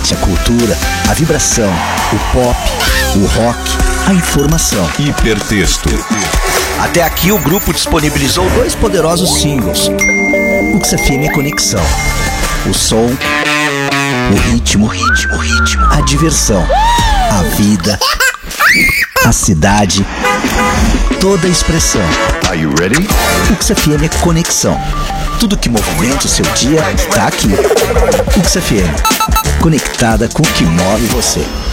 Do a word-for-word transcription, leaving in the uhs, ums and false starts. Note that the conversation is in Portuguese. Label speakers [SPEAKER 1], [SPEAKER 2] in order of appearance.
[SPEAKER 1] arte, a cultura, a vibração, o pop, o rock, a informação.
[SPEAKER 2] Hipertexto.
[SPEAKER 1] Até aqui o grupo disponibilizou dois poderosos singles. U X F M Conexão. O som, o ritmo, o ritmo, o ritmo, a diversão, a vida, a cidade, toda a expressão.
[SPEAKER 2] Are you ready?
[SPEAKER 1] U X F M Conexão. Tudo que movimenta o seu dia tá aqui. U X F M, conectada com o que move você.